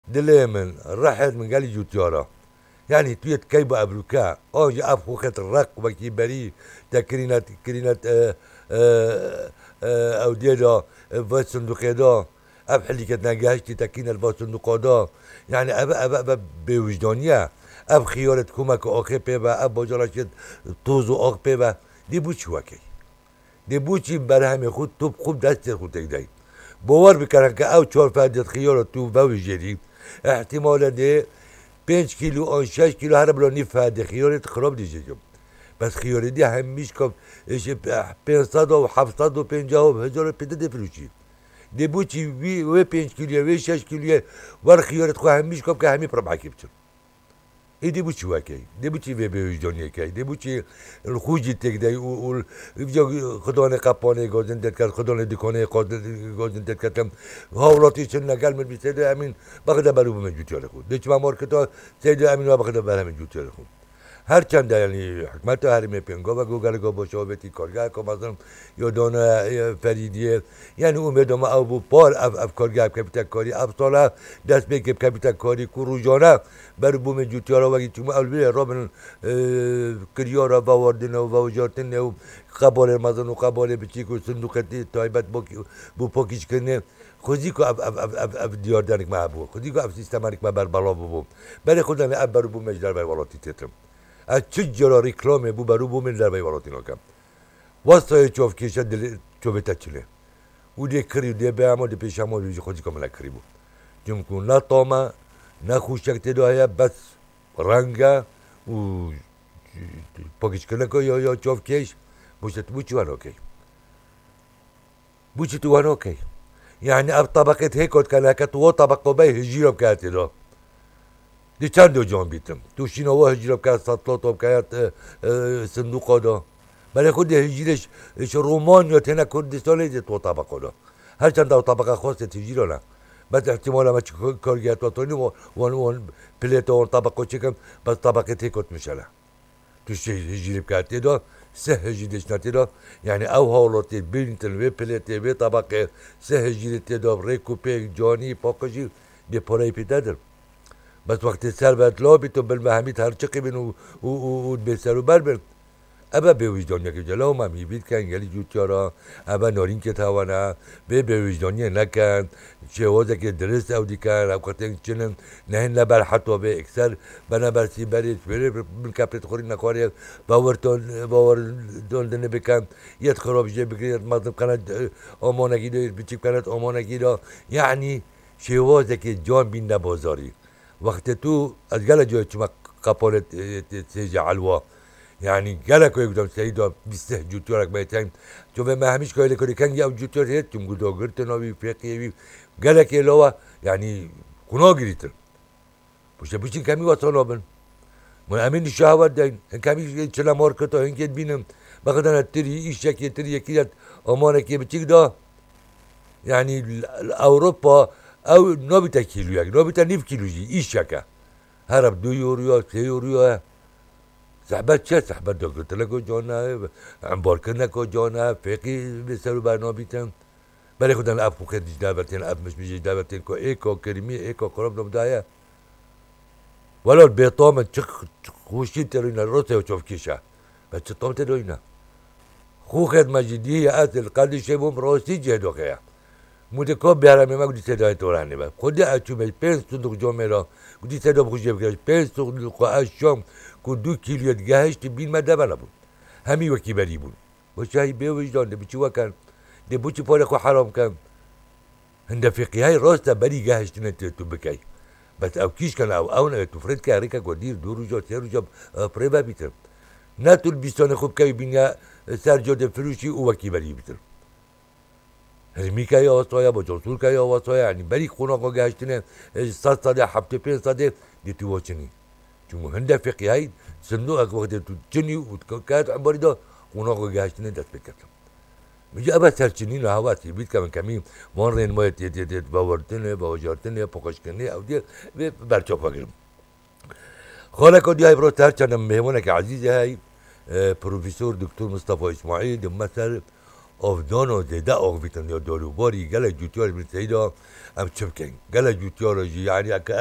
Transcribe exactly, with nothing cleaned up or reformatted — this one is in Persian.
دلي من رحت من قال جوتيارا يعني تويت كيبا أبلوكا أو جا أب خوخت الرق وكي بري تكرينات كرينات آه آه آه أو ديدا فات صندوق دا أب حلي كت نجاشتي تكين الفات صندوق دا يعني أب أب أب بوجدانية أب خيارت كومك آخر بيبا أب بجارشت توزو آخر بيبا دي بوش وكي دي بوشي برهم خود توب خوب دست خود تقدي باور بکردن که او چهار فردیت خیار تو بوجدی احتمالا ده پنج کیلو آن شش کیلو هر بلانی فرد خیارت خراب دیجیم بس خیاری دی همیش کم پنجصد و هفتصد و پنجاه و هزار پیدا دفروشی دی بوچی وی و پنج کیلو و شش کیلو ور خیارت خو همیش کم که همی پر معکب چن ای دی بوچی واکی دی بوچی و به وجدانی کی دی بوچی الخوجی تک دی و خدانه قپانه گازن دت کرد خدانه دکانه گازن دت کردم هاولاتی چن نگل من بیست امین بخدا برو بمجوتی آل خود دیچ مارکتا سید امین و بخدا برهم مجوتی آل خود هر چند یعنی حکمت هرمی پنگا و گوگل گا باشه و بیتی کارگاه که مثلا یا دانه فریدیه یعنی امیدم او بو پار اف اف کارگاه کپیتک کاری اف ساله دست بگیب کپیتک کاری کو روزانه بر بوم جوتیارا وقتی تو اول رابن کریارا باوردن و باوجارتن و قبال مثلا و قبال بچی کو صندوقتی تایبت با بو پاکیش کنه خودی کو اف اف اف اف اف دیار دانک ما بو خودی کو اف سیستمانیک ما بر بالا بو برای خودم اف بر بو مجدر بر والاتی تتم از چه جرا رکلامه بو برو بو من در بای والاتی نکم واسطه چوف کیشه دل چوبه تچله و دی کری دی به اما دی پیش اما دی خودی کاملا کری بود جم کو نه طامه نه خوشک تداهی بس رنگه و پاکیش کنه که یا یا چوف کیش بوشت بوچی وان اوکی بوچی تو وان اوکی يعني اب طبقة هيكوت كان هكت و طبقة بيه هجيرة بكات له دي چند دو جان بيتم تو شينا و هجيرة بكات سطلات بكات صندوق دا بله خود هجيرش ايش رومان يا تنا كردستان دي تو طبقة دا هر چند دو طبقة خاصة هجيرة لا بس احتمالا ما كارجات وطني وان وان بليتا وان طبقة چكم بس طبقة هيكوت مشلا تو شي هجيرة بكات دا سه جديش نتيرا يعني او هولوتي بنتن و بليتي و طبقه سه جديت داب ريكو بيك جاني باقجي دي پوراي بيدادر بس وقت سر بات لابي تو بالمهميت هر چقي بن و و بسرو بربر ابا به وجدانیا که جلو ما میبید کن گلی جوتیارا ابا نارین که توانا به به وجدانیا نکن شوازه که درست او دیکن او کتن چنن نهن لبر حتی به اکثر بنا برسی برید بره من کپرت خوری نکاری باورتون باور دندنه بکن یت خراب جه بگیرد مطلب کند آمانگی دارید بچیب کند آمانگی دا یعنی شوازه که جان بین نبازاری وقت تو از گل جای چما قپالت سیجه علوا يعني قالك يقدر سيدا بيسته جوتورك بيتين شوف ما همش كايله كوري كان يا جوتور هيت تم قدو قرت نوي فيقي قالك يا لوا يعني كنا قريت مش بيجي كامي وصلوا بن من امين الشهوات دين كامي تشلا ماركتو هنك بينم بقدر تري ايش شكي تري كيات امانك بتيك دا يعني اوروبا او نوبتا كيلو يعني نوبتا نيف كيلو جي ايش شكا هرب دو يورو سي يورو صحبت چه صحبت دو قلت لكو جانا عمبار كنكو جانا فيقي بسرو برنابيتن بله خودن اب خو خدش دعوتين اب مش بيجي دعوتين كو ايكو كريمي ايكو قرب نبدايا ولا البيطام تشخ خوشي تروينا روسيا وشوف كيشا بس طام تروينا خو خد مجديه اصل قال شيبوم روسي جدو خيا متكوب بيرامي ما قدي سداي توراني با خدي اچو مي پنج صندوق جوميرا قدي سدا بخوجي بكاش پنج صندوق اشام کو دو کیلویت گهشت بین مده بنا بود همی وکی بری بود باشه به وجدان ده بچی وکن ده بچی پاره خو حرام کن هنده فقی های راسته بری گهشت نت تو بکی بس او کیش کن او او نه تو فرد که هریکا گودیر دو روزا سه روزا پربا بیتر نه تو بیستان خوب که بینیا سرجاده فروشی او وکی بری بیتر هرمی که یا واسطایا با جرسول که یا واسطایا یعنی بری خوناقا گهشتنه صد ساده هفته پنج ساده دی تو واچنی چون هنده فقی های صندوق وقتی تو جنی و کات عباری دا خوناقا گهشتنه دست بکردم میگه ابا سرچنین و هواتی بید که من کمی وان رین مایت یه یه باوردنه باوجارتنه پاکشکنه او دیه برچاپ بگیرم خاله که دیای برای هر چند مهمونه که عزیزه های پروفیسور دکتر مصطفی اسماعیل مثل افدان و زیده آقویتن یا داروباری گله جوتیار بین سیده هم چپ کن گله جوتیار جی یعنی